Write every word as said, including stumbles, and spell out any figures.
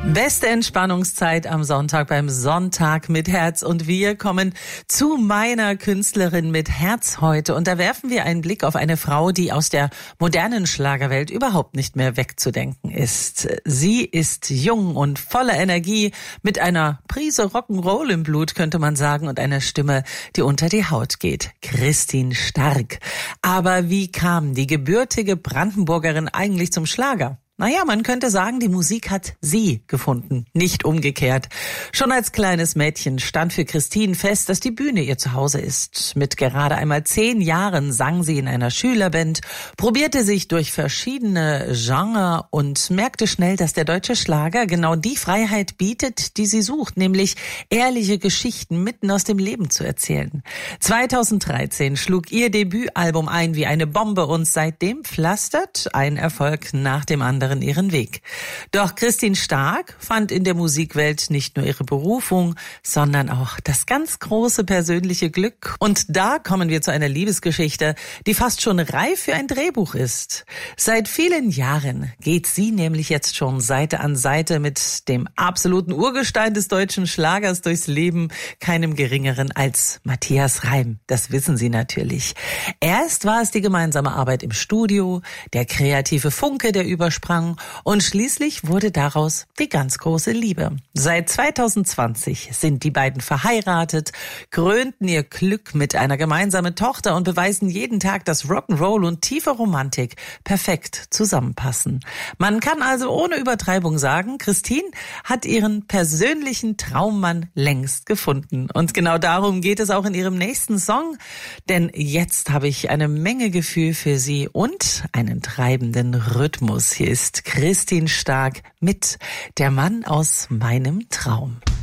Beste Entspannungszeit am Sonntag beim Sonntag mit Herz, und wir kommen zu meiner Künstlerin mit Herz heute, und da werfen wir einen Blick auf eine Frau, die aus der modernen Schlagerwelt überhaupt nicht mehr wegzudenken ist. Sie ist jung und voller Energie, mit einer Prise Rock'n'Roll im Blut, könnte man sagen, und einer Stimme, die unter die Haut geht. Christine Stark. Aber wie kam die gebürtige Brandenburgerin eigentlich zum Schlager? Naja, man könnte sagen, die Musik hat sie gefunden, nicht umgekehrt. Schon als kleines Mädchen stand für Christine fest, dass die Bühne ihr Zuhause ist. Mit gerade einmal zehn Jahren sang sie in einer Schülerband, probierte sich durch verschiedene Genres und merkte schnell, dass der deutsche Schlager genau die Freiheit bietet, die sie sucht, nämlich ehrliche Geschichten mitten aus dem Leben zu erzählen. zweitausenddreizehn schlug ihr Debütalbum ein wie eine Bombe, und seitdem pflastert ein Erfolg nach dem anderen ihren Weg. Doch Christine Stark fand in der Musikwelt nicht nur ihre Berufung, sondern auch das ganz große persönliche Glück. Und da kommen wir zu einer Liebesgeschichte, die fast schon reif für ein Drehbuch ist. Seit vielen Jahren geht sie nämlich jetzt schon Seite an Seite mit dem absoluten Urgestein des deutschen Schlagers durchs Leben, keinem geringeren als Matthias Reim. Das wissen Sie natürlich. Erst war es die gemeinsame Arbeit im Studio, der kreative Funke, der übersprang, und schließlich wurde daraus die ganz große Liebe. Seit zweitausendzwanzig sind die beiden verheiratet, krönten ihr Glück mit einer gemeinsamen Tochter und beweisen jeden Tag, dass Rock'n'Roll und tiefe Romantik perfekt zusammenpassen. Man kann also ohne Übertreibung sagen, Christine hat ihren persönlichen Traummann längst gefunden. Und genau darum geht es auch in ihrem nächsten Song, denn jetzt habe ich eine Menge Gefühl für sie und einen treibenden Rhythmus. Hier ist Christine Stark mit Der Mann aus meinem Traum.